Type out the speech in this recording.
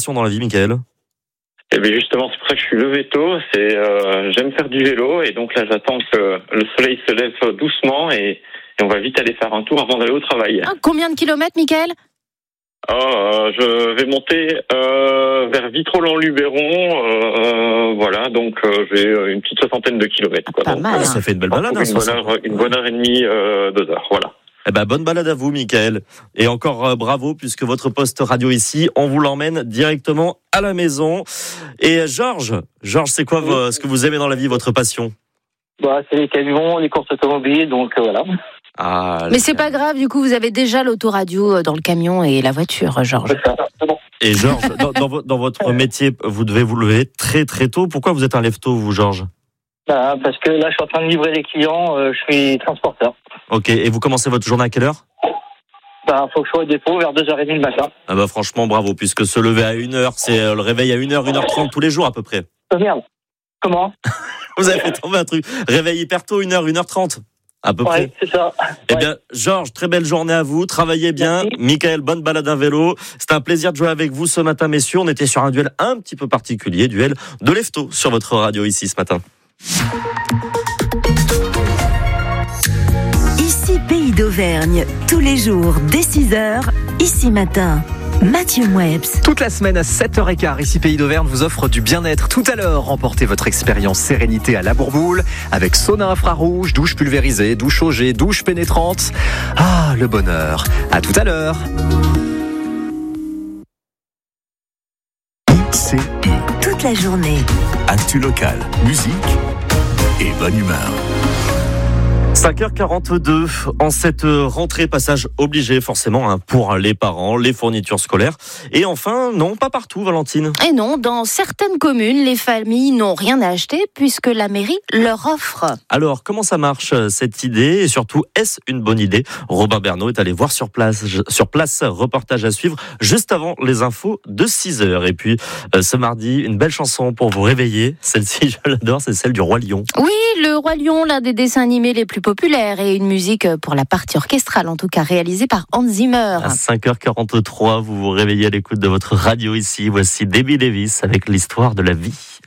passion dans la vie, Michael? Et bien justement, c'est pour ça que je suis levé tôt. J'aime faire du vélo et donc là, j'attends que le soleil se lève doucement et on va vite aller faire un tour avant d'aller au travail. Combien de kilomètres, Michael? Je vais monter vers Vitrolles-en-Luberon, voilà, donc j'ai une petite 60aine de kilomètres. Quoi. Pas donc, mal. Ça fait une belle balade. Une bonne heure et demie, 2 heures, voilà. Eh ben, bonne balade à vous, Michael. Et encore bravo, puisque votre poste radio ici, on vous l'emmène directement à la maison. Et Georges, c'est quoi ce que vous aimez dans la vie, votre passion? C'est les camions, les courses automobiles, donc voilà. Mais c'est pas grave, du coup, vous avez déjà l'autoradio dans le camion et la voiture, Georges. Et Georges, dans votre métier, vous devez vous lever très très tôt. Pourquoi vous êtes un lève-tôt, vous, Georges? Parce que là, je suis en train de livrer les clients, je suis transporteur. Ok, et vous commencez votre journée à quelle heure? Faut que je sois au dépôt vers 2h30 le matin. Franchement, bravo, puisque se lever à 1h, c'est le réveil à 1h, 1h30 tous les jours à peu près. Merde. Comment? Vous avez fait tomber un truc. Réveil hyper tôt, 1h, 1h30. À peu près. C'est ça. Eh bien, Georges, très belle journée à vous. Travaillez bien. Merci. Michael, bonne balade à vélo. C'était un plaisir de jouer avec vous ce matin, messieurs. On était sur un duel un petit peu particulier, duel de lève-tôt sur votre radio ici ce matin. Ici Pays d'Auvergne, tous les jours dès 6h, ici matin. Mathieu Mouebs. Toute la semaine à 7h15, ici Pays d'Auvergne vous offre du bien-être. Tout à l'heure, remportez votre expérience sérénité à La Bourboule avec sauna infrarouge, douche pulvérisée, douche au jet, douche pénétrante. Le bonheur. À tout à l'heure. ICI. Toute la journée. Actu locale, musique et bonne humeur. 5h42, en cette rentrée, passage obligé forcément pour les parents, les fournitures scolaires. Et enfin, non, pas partout, Valentine. Et non, dans certaines communes, les familles n'ont rien à acheter puisque la mairie leur offre. Alors, comment ça marche cette idée? Et surtout, est-ce une bonne idée? Robin Bernot est allé voir sur place, reportage à suivre juste avant les infos de 6h. Et puis, ce mardi, une belle chanson pour vous réveiller. Celle-ci, je l'adore, c'est celle du Roi Lion. Oui, le Roi Lion, l'un des dessins animés les plus populaire et une musique pour la partie orchestrale, en tout cas réalisée par Hans Zimmer. À 5h43, vous vous réveillez à l'écoute de votre radio ici. Voici Debbie Davis avec l'histoire de la vie.